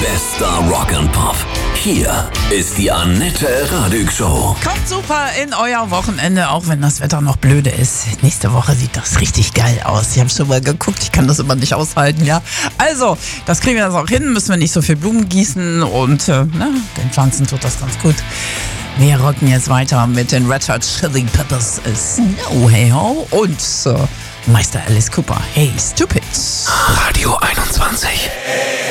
Bester Rock and Pop. Hier ist die Annette Radig Show. Kommt super in euer Wochenende, auch wenn das Wetter noch blöde ist. Nächste Woche sieht das richtig geil aus. Ich habe schon mal geguckt, ich kann das immer nicht aushalten, ja. Also, das kriegen wir das auch hin, müssen wir nicht so viel Blumen gießen und den Pflanzen tut das ganz gut. Wir rocken jetzt weiter mit den Red Hot Chili Peppers, Snow Hey Ho und Meister Alice Cooper, Hey Stupid. Radio 21.